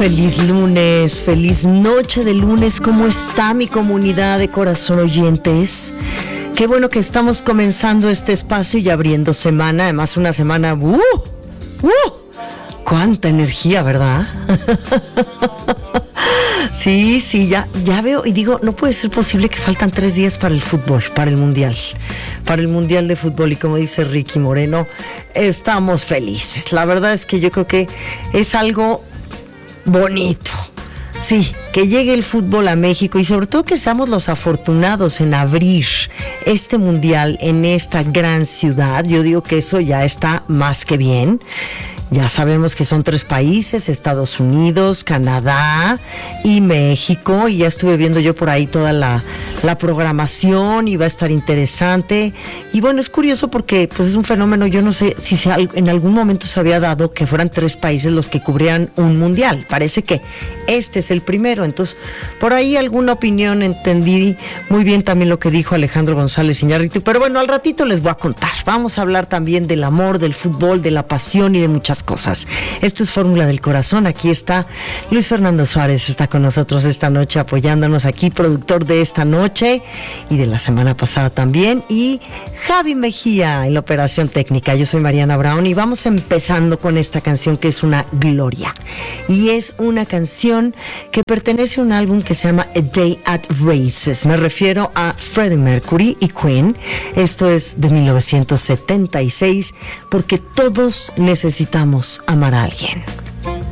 Feliz lunes, feliz noche de lunes. ¿Cómo está mi comunidad de corazón oyentes? Qué bueno que estamos comenzando este espacio y abriendo semana. Además, una semana... ¡Cuánta energía!, ¿verdad? Sí, ya veo y digo, no puede ser posible que faltan 3 días para el fútbol, para el Mundial de Fútbol. Y como dice Ricky Moreno, estamos felices. La verdad es que yo creo que es algo bonito. Sí, que llegue el fútbol a México y sobre todo que seamos los afortunados en abrir este mundial en esta gran ciudad. Yo digo que eso ya está más que bien. Ya sabemos que son 3 países, Estados Unidos, Canadá y México, y ya estuve viendo yo por ahí toda la programación y va a estar interesante. Y bueno, es curioso porque pues es un fenómeno, yo no sé si en algún momento se había dado que fueran 3 países los que cubrieran un mundial. Parece que este es el primero, entonces por ahí alguna opinión entendí muy bien también lo que dijo Alejandro González Iñárritu, pero bueno, al ratito les voy a contar. Vamos a hablar también del amor, del fútbol, de la pasión y de muchas cosas. Esto es Fórmula del Corazón. Aquí está Luis Fernando Suárez, está con nosotros esta noche apoyándonos aquí, productor de esta noche y de la semana pasada también, y Javi Mejía en la operación técnica. Yo soy Mariana Brown y vamos empezando con esta canción que es una gloria, y es una canción que pertenece a un álbum que se llama A Day at Races. Me refiero a Freddie Mercury y Queen. Esto es de 1976, porque todos necesitamos amar a alguien.